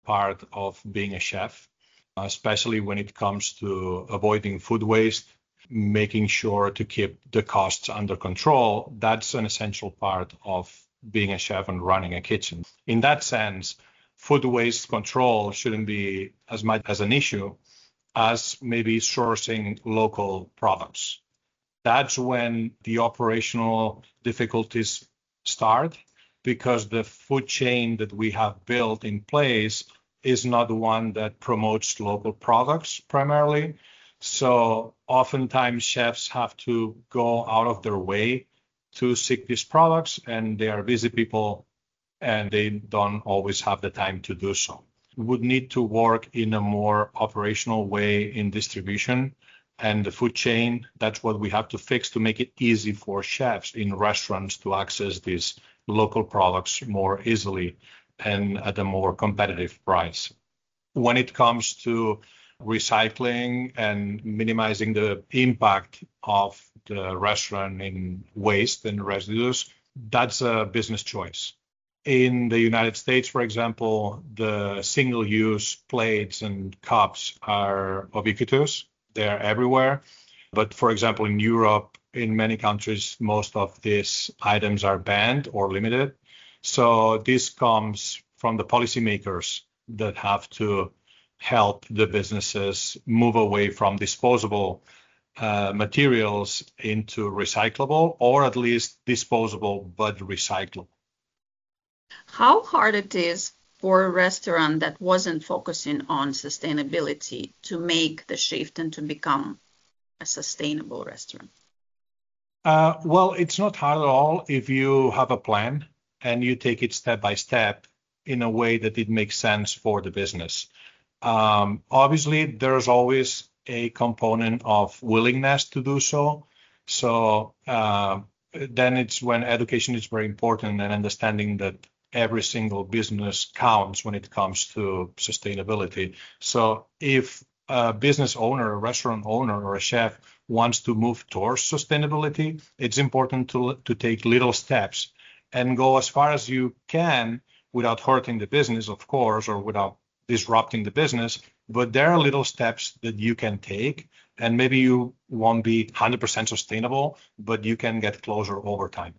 part of being a chef, especially when it comes to avoiding food waste, making sure to keep the costs under control. That's an essential part of being a chef and running a kitchen. In that sense, food waste control shouldn't be as much as an issue as maybe sourcing local products. That's when the operational difficulties start, because the food chain that we have built in place is not the one that promotes local products primarily. So oftentimes chefs have to go out of their way to seek these products, and they are busy people and they don't always have the time to do so. We would need to work in a more operational way in distribution and the food chain. That's what we have to fix to make it easy for chefs in restaurants to access these local products more easily and at a more competitive price. When it comes to recycling and minimizing the impact of the restaurant in waste and residues, that's a business choice. In the United States, for example, the single-use plates and cups are ubiquitous. They're everywhere. But for example, in Europe, in many countries, most of these items are banned or limited. So this comes from the policymakers that have to help the businesses move away from disposable materials into recyclable, or at least disposable but recyclable. How hard it is for a restaurant that wasn't focusing on sustainability to make the shift and to become a sustainable restaurant? Well, it's not hard at all if you have a plan and you take it step by step in a way that it makes sense for the business. Obviously, there's always a component of willingness to do so. So then it's when education is very important and understanding that every single business counts when it comes to sustainability. So if a business owner, a restaurant owner, or a chef wants to move towards sustainability, it's important to take little steps and go as far as you can without hurting the business, of course, or without disrupting the business. But there are little steps that you can take, and maybe you won't be 100% sustainable, but you can get closer over time.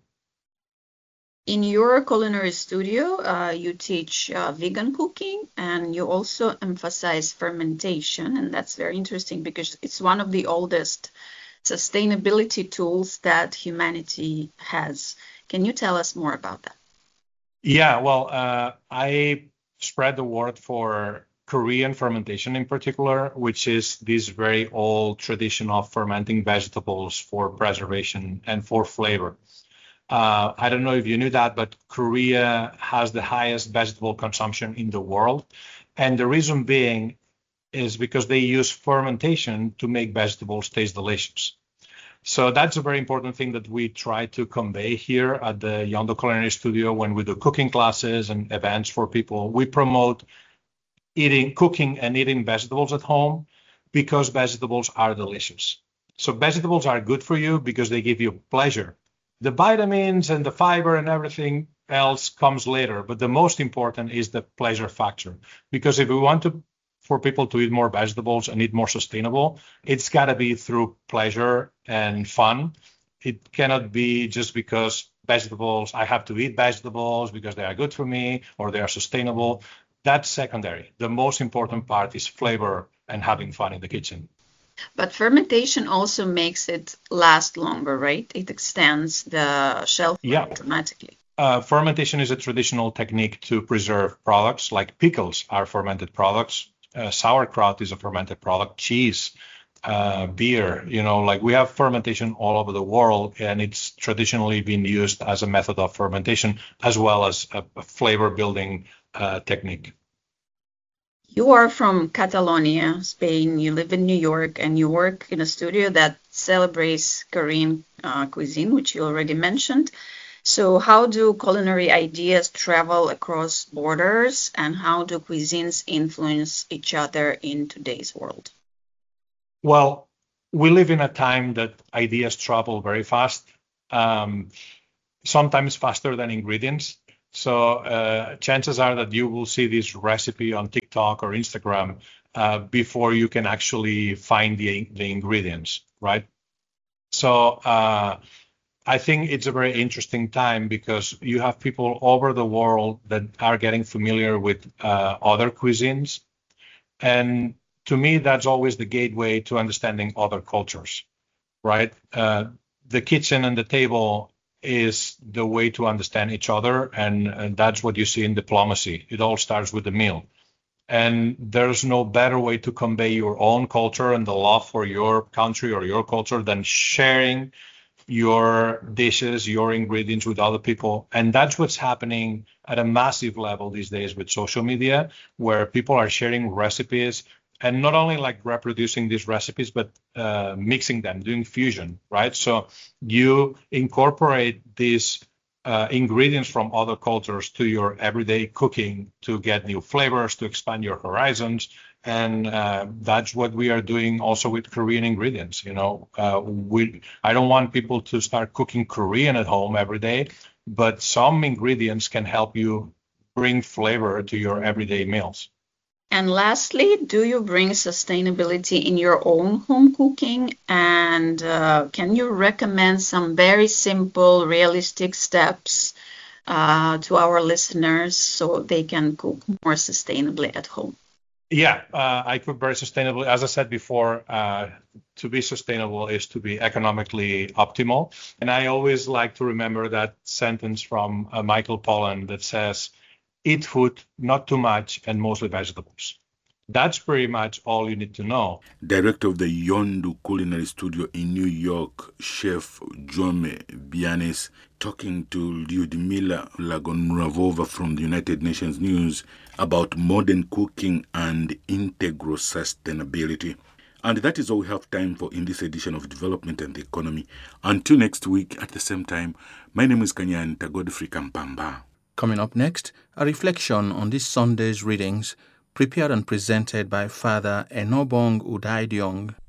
In your culinary studio, you teach vegan cooking, and you also emphasize fermentation, and that's very interesting because it's one of the oldest sustainability tools that humanity has. Can you tell us more about that? Yeah, well, I spread the word for Korean fermentation in particular, which is this very old tradition of fermenting vegetables for preservation and for flavor. I don't know if you knew that, but Korea has the highest vegetable consumption in the world. And the reason being is because they use fermentation to make vegetables taste delicious. So that's a very important thing that we try to convey here at the Yondo Culinary Studio when we do cooking classes and events for people. We promote cooking and eating vegetables at home because vegetables are delicious. So vegetables are good for you because they give you pleasure. The vitamins and the fiber and everything else comes later, but the most important is the pleasure factor. Because if we want for people to eat more vegetables and eat more sustainable, it's got to be through pleasure and fun. It cannot be just because vegetables, I have to eat vegetables because they are good for me or they are sustainable. That's secondary. The most important part is flavor and having fun in the kitchen. But fermentation also makes it last longer, right? It extends the shelf life dramatically. Fermentation is a traditional technique to preserve products, like pickles are fermented products. Sauerkraut is a fermented product. Cheese, beer, like we have fermentation all over the world, and it's traditionally been used as a method of fermentation as well as a flavor building technique. You are from Catalonia, Spain. You live in New York, and you work in a studio that celebrates Korean cuisine, which you already mentioned. So how do culinary ideas travel across borders, and how do cuisines influence each other in today's world? Well, we live in a time that ideas travel very fast, sometimes faster than ingredients. So chances are that you will see this recipe on TikTok or Instagram before you can actually find the ingredients, right? So I think it's a very interesting time because you have people over the world that are getting familiar with other cuisines. And to me, that's always the gateway to understanding other cultures, right? The kitchen and the table is the way to understand each other. And that's what you see in diplomacy. It all starts with the meal. And there's no better way to convey your own culture and the love for your country or your culture than sharing your dishes, your ingredients with other people. And that's what's happening at a massive level these days with social media, where people are sharing recipes and not only like reproducing these recipes, but mixing them, doing fusion, right? So you incorporate these ingredients from other cultures to your everyday cooking to get new flavors, to expand your horizons. And that's what we are doing also with Korean ingredients. You know, I don't want people to start cooking Korean at home every day, but some ingredients can help you bring flavor to your everyday meals. And lastly, do you bring sustainability in your own home cooking? And can you recommend some very simple, realistic steps to our listeners so they can cook more sustainably at home? Yeah, I cook very sustainably. As I said before, to be sustainable is to be economically optimal. And I always like to remember that sentence from Michael Pollan that says, eat food, not too much, and mostly vegetables. That's pretty much all you need to know. Director of the Yondu Culinary Studio in New York, Chef Jome Bianis, talking to Lyudmila Lagonravova from the United Nations News about modern cooking and integral sustainability. And that is all we have time for in this edition of Development and the Economy. Until next week at the same time, my name is Kanyanta Godfrey Kampamba. Coming up next, a reflection on this Sunday's readings, prepared and presented by Father Enobong Udaidiong.